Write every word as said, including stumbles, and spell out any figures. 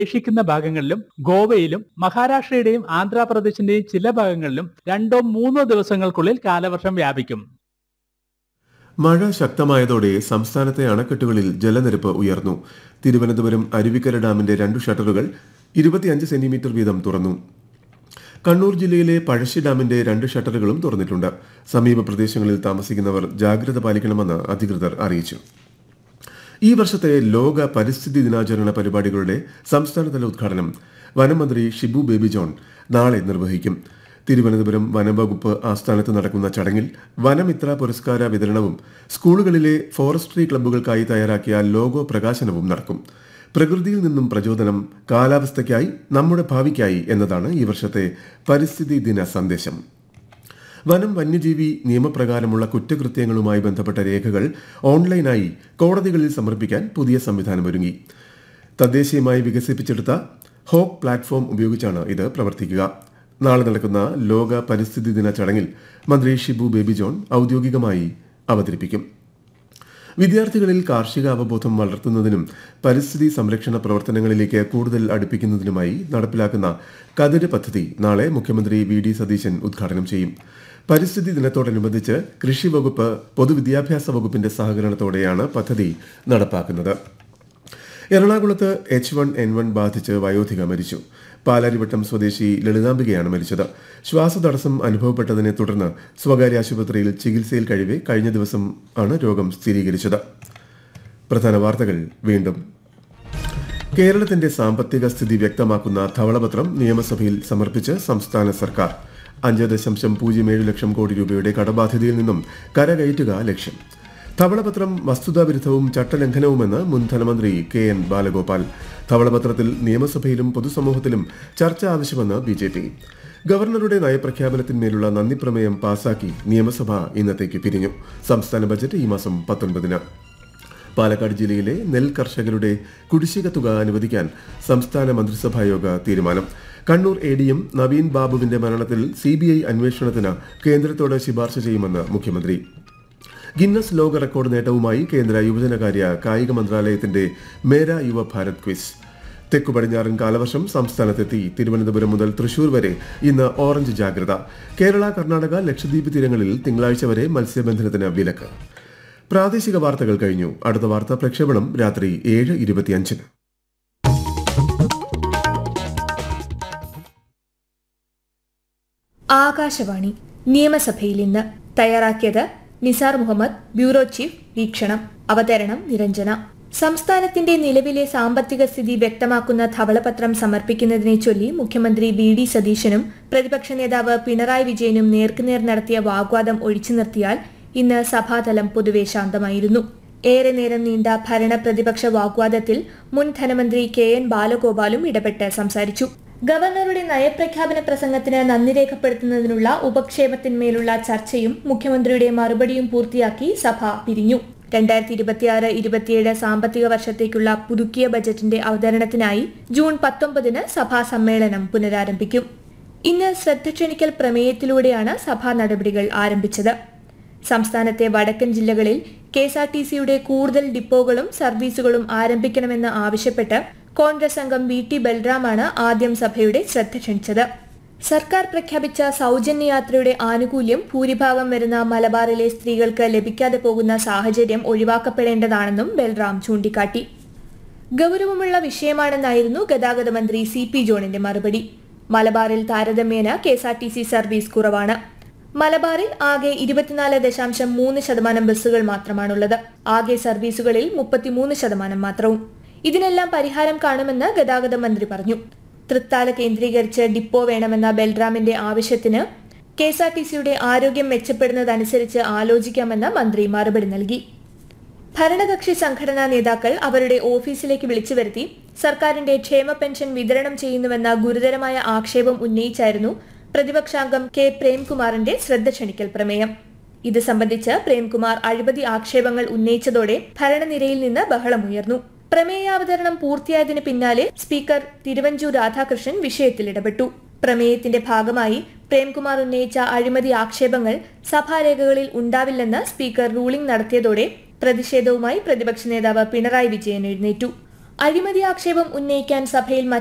ശേഷിക്കുന്ന ഭാഗങ്ങളിലും ഗോവയിലും മഹാരാഷ്ട്രയുടെയും ആന്ധ്രാപ്രദേശിന്റെയും ചില ഭാഗങ്ങളിലും രണ്ടോ മൂന്നോ ദിവസങ്ങൾക്കുള്ളിൽ കാലവർഷം വ്യാപിക്കും. മഴ ശക്തമായതോടെ സംസ്ഥാനത്തെ അണക്കെട്ടുകളിൽ ജലനിരപ്പ് ഉയർന്നു. തിരുവനന്തപുരം അരുവിക്കര ഡാമിന്റെ രണ്ടു ഷട്ടറുകൾ ഇരുപത്തിയഞ്ച് സെന്റിമീറ്റർ വീതം തുറന്നു. കണ്ണൂർ ജില്ലയിലെ പഴശ്ശി ഡാമിന്റെ രണ്ട് ഷട്ടറുകളും തുറന്നിട്ടുണ്ട്. സമീപ പ്രദേശങ്ങളിൽ താമസിക്കുന്നവർ ജാഗ്രത പാലിക്കണമെന്ന് അധികൃതർ അറിയിച്ചു. ഈ വർഷത്തെ ലോക പരിസ്ഥിതി ദിനാചരണ പരിപാടികളുടെ സംസ്ഥാനതല ഉദ്ഘാടനം വനമന്ത്രി ഷിബു ബേബി ജോൺ നാളെ നിർവഹിക്കും. തിരുവനന്തപുരം വനംവകുപ്പ് ആസ്ഥാനത്ത് നടക്കുന്ന ചടങ്ങിൽ വനമിത്ര പുരസ്കാര വിതരണവും സ്കൂളുകളിലെ ഫോറസ്ട്രി ക്ലബ്ബുകൾക്കായി തയ്യാറാക്കിയ ലോഗോ പ്രകാശനവും നടക്കും. പ്രകൃതിയിൽ നിന്നും പ്രചോദനം, കാലാവസ്ഥയ്ക്കായി, നമ്മുടെ ഭാവിക്കായി എന്നതാണ് ഈ വർഷത്തെ പരിസ്ഥിതി ദിന സന്ദേശം. വനം വന്യജീവി നിയമപ്രകാരമുള്ള കുറ്റകൃത്യങ്ങളുമായി ബന്ധപ്പെട്ട രേഖകൾ ഓൺലൈനായി കോടതികളിൽ സമർപ്പിക്കാൻ പുതിയ സംവിധാനം ഒരുങ്ങി. തദ്ദേശീയമായി വികസിപ്പിച്ചെടുത്ത ഹോപ്പ് പ്ലാറ്റ്ഫോം ഉപയോഗിച്ചാണ് ഇത് പ്രവർത്തിക്കുക. നാളെ നടക്കുന്ന ലോക പരിസ്ഥിതി ദിന ചടങ്ങിൽ മന്ത്രി ഷിബു ബേബി ജോൺ ഔദ്യോഗികമായി അവതരിപ്പിക്കും. വിദ്യാർത്ഥികളിൽ കാർഷിക അവബോധം വളർത്തുന്നതിനും പരിസ്ഥിതി സംരക്ഷണ പ്രവർത്തനങ്ങളിലേക്ക് കൂടുതൽ അടുപ്പിക്കുന്നതിനുമായി നടപ്പിലാക്കുന്ന കതിര് പദ്ധതി നാളെ മുഖ്യമന്ത്രി വി ഡി സതീശൻ ഉദ്ഘാടനം ചെയ്യും. പരിസ്ഥിതി ദിനത്തോടനുബന്ധിച്ച് കൃഷി വകുപ്പ്, പൊതുവിദ്യാഭ്യാസ വകുപ്പിന്റെ സഹകരണത്തോടെയാണ് പദ്ധതി നടപ്പാക്കുന്നത്. എറണാകുളത്ത് എച്ച് വൺ എൻ വൺ ബാധിച്ച് വയോധിക മരിച്ചു. പാലാരിവട്ടം സ്വദേശി ലളിതാംബികയാണ് മരിച്ചത്. ശ്വാസതടസ്സം അനുഭവപ്പെട്ടതിനെ തുടർന്ന് സ്വകാര്യ ആശുപത്രിയിൽ ചികിത്സയിൽ കഴിവെ കഴിഞ്ഞ ദിവസം ആണ് രോഗം സ്ഥിരീകരിച്ചത്. പ്രധാന വാർത്തകൾ വീണ്ടും. കേരളത്തിന്റെ സാമ്പത്തിക സ്ഥിതി വ്യക്തമാക്കുന്ന ധവളപത്രം നിയമസഭയിൽ സമർപ്പിച്ച് സംസ്ഥാന സർക്കാർ. അഞ്ച് ദശാംശം പൂജ്യം ഏഴ് ലക്ഷം കോടി രൂപയുടെ കടബാധ്യതയിൽ നിന്നും കരകയറ്റുക ലക്ഷ്യം. ധവളപത്രം വസ്തുതാവിരുദ്ധവും ചട്ടലംഘനവുമെന്ന് മുൻ ധനമന്ത്രി കെ എൻ ബാലഗോപാൽ. ധവളപത്രത്തിൽ നിയമസഭയിലും പൊതുസമൂഹത്തിലും ചർച്ച ആവശ്യമെന്ന് ബി ജെ പി. ഗവർണറുടെ നയപ്രഖ്യാപനത്തിന്മേലുള്ള നന്ദിപ്രമേയം പാസാക്കി നിയമസഭ ഇന്നത്തേക്ക് പിരിഞ്ഞു. സംസ്ഥാന ബജറ്റ് ഈ മാസം പത്തൊൻപതിന്. പാലക്കാട് ജില്ലയിലെ നെൽ കർഷകരുടെ കുടിശ്ശിക തുക അനുവദിക്കാൻ സംസ്ഥാന മന്ത്രിസഭായോഗ തീരുമാനം. Kannur A D M Naveen ബാബുവിന്റെ മരണത്തിൽ സി ബി ഐ അന്വേഷണത്തിന് കേന്ദ്രത്തോട് ശുപാർശ ചെയ്യുമെന്ന് മുഖ്യമന്ത്രി. ഗിന്നസ് ലോക റെക്കോർഡ് നേട്ടവുമായി കേന്ദ്ര യുവജനകാര്യ കായിക മന്ത്രാലയത്തിന്റെ മേര യുവ ഭാരത് ക്വിസ്. തെക്കു പടിഞ്ഞാറൻ കാലവർഷം സംസ്ഥാനത്തെത്തി. തിരുവനന്തപുരം മുതൽ തൃശൂർ വരെ ഇന്ന് ഓറഞ്ച് ജാഗ്രത. കേരള, കർണാടക, ലക്ഷദ്വീപ് തീരങ്ങളിൽ തിങ്കളാഴ്ച വരെ മത്സ്യബന്ധനത്തിന് വിലക്ക്. പ്രാദേശിക വാർത്തകൾ കഴിഞ്ഞു. അടുത്ത വാർത്താ പ്രക്ഷേപണം രാത്രി ഏഴ് ഇരുപത്തിയഞ്ചിന്. ആകാശവാണി. നിയമസഭയിൽ ഇന്ന് തയ്യാറാക്കിയത് നിസാർ മുഹമ്മദ്. ബ്യൂറോ ചീഫ് വീക്ഷണം. അവതരണം നിരഞ്ജന. സംസ്ഥാനത്തിന്റെ നിലവിലെ സാമ്പത്തിക സ്ഥിതി വ്യക്തമാക്കുന്ന ധവളപത്രം സമർപ്പിക്കുന്നതിനെ ചൊല്ലി മുഖ്യമന്ത്രി വി ഡി സതീശനും പ്രതിപക്ഷ നേതാവ് പിണറായി വിജയനും നേർക്കുനേർ നടത്തിയ വാഗ്വാദം ഒഴിച്ചു നിർത്തിയാൽ ഇന്ന് സഭാതലം പൊതുവെ ശാന്തമായിരുന്നു. ഏറെ നേരം നീണ്ട ഭരണ പ്രതിപക്ഷ വാഗ്വാദത്തിൽ മുൻ ധനമന്ത്രി കെ എൻ ബാലഗോപാലും ഇടപെട്ട് സംസാരിച്ചു. ഗവർണറുടെ നയപ്രഖ്യാപന പ്രസംഗത്തിന് നന്ദി രേഖപ്പെടുത്തുന്നതിനുള്ള ഉപക്ഷേപത്തിന്മേലുള്ള ചർച്ചയും മുഖ്യമന്ത്രിയുടെ മറുപടിയും പൂർത്തിയാക്കി സഭ പിരിഞ്ഞു. രണ്ടായിരത്തി ഇരുപത്തിയാറ് ഇരുപത്തിയേഴ് സാമ്പത്തിക വർഷത്തേക്കുള്ള പുതുക്കിയ ബജറ്റിന്റെ അവതരണത്തിനായി ജൂൺ പത്തൊമ്പതിന് സഭാ സമ്മേളനം പുനരാരംഭിക്കും. ഇന്ന് ശ്രദ്ധ ക്ഷണിക്കൽ പ്രമേയത്തിലൂടെയാണ് സഭാ നടപടികൾ ആരംഭിച്ചത്. സംസ്ഥാനത്തെ വടക്കൻ ജില്ലകളിൽ കെ എസ് ആർ ടി സിയുടെ കൂടുതൽ ഡിപ്പോകളും സർവീസുകളും ആരംഭിക്കണമെന്ന് ആവശ്യപ്പെട്ട് കോൺഗ്രസ് അംഗം വി ടി ബൽറാമാണ് ആദ്യം സഭയുടെ ശ്രദ്ധ ക്ഷണിച്ചത്. സർക്കാർ പ്രഖ്യാപിച്ച സൗജന്യ യാത്രയുടെ ആനുകൂല്യം ഭൂരിഭാഗം വരുന്ന മലബാറിലെ സ്ത്രീകൾക്ക് ലഭിക്കാതെ പോകുന്ന സാഹചര്യം ഒഴിവാക്കപ്പെടേണ്ടതാണെന്നും ബൽറാം ചൂണ്ടിക്കാട്ടി. ഗൗരവമുള്ള വിഷയമാണെന്നായിരുന്നു ഗതാഗത മന്ത്രി സി പി ജോണിന്റെ മറുപടി. മലബാറിൽ താരതമ്യേന K S R T C service കുറവാണ്. മലബാറിൽ ആകെ ഇരുപത്തിനാല് ദശാംശം മൂന്ന് ശതമാനം ബസ്സുകൾ മാത്രമാണുള്ളത്. ആകെ സർവീസുകളിൽ മുപ്പത്തിമൂന്ന് ശതമാനം മാത്രവും. ഇതിനെല്ലാം പരിഹാരം കാണുമെന്ന് ഗതാഗത മന്ത്രി പറഞ്ഞു. തൃത്താല കേന്ദ്രീകരിച്ച് ഡിപ്പോ വേണമെന്ന ബൽറാമിന്റെ ആവശ്യത്തിന് കെ എസ് ആർ ടി സിയുടെ ആരോഗ്യം മെച്ചപ്പെടുന്നതനുസരിച്ച് ആലോചിക്കാമെന്ന് മന്ത്രി മറുപടി നൽകി. ഭരണകക്ഷി സംഘടനാ നേതാക്കൾ അവരുടെ ഓഫീസിലേക്ക് വിളിച്ചു വരുത്തി സർക്കാരിന്റെ ക്ഷേമ പെൻഷൻ വിതരണം ചെയ്യുന്നുവെന്ന ഗുരുതരമായ ആക്ഷേപം ഉന്നയിച്ചായിരുന്നു പ്രതിപക്ഷാംഗം കെ പ്രേംകുമാറിന്റെ ശ്രദ്ധ ക്ഷണിക്കൽ പ്രമേയം. ഇത് സംബന്ധിച്ച് പ്രേംകുമാർ അഴിമതി ആക്ഷേപങ്ങൾ ഉന്നയിച്ചതോടെ ഭരണനിരയിൽ നിന്ന് ബഹളമുയർന്നു. പ്രമേയാവതരണം പൂർത്തിയായതിന് പിന്നാലെ സ്പീക്കർ തിരുവഞ്ചൂർ രാധാകൃഷ്ണൻ വിഷയത്തിൽ ഇടപെട്ടു. പ്രമേയത്തിന്റെ ഭാഗമായി പ്രേംകുമാർ ഉന്നയിച്ച അഴിമതി ആക്ഷേപങ്ങൾ സഭാരേഖകളിൽ ഉണ്ടാവില്ലെന്ന് സ്പീക്കർ റൂളിംഗ് നടത്തിയതോടെ പ്രതിഷേധവുമായി പ്രതിപക്ഷ നേതാവ് പിണറായി വിജയൻ എഴുന്നേറ്റു. അഴിമതി ആക്ഷേപം ഉന്നയിക്കാൻ സഭയിൽ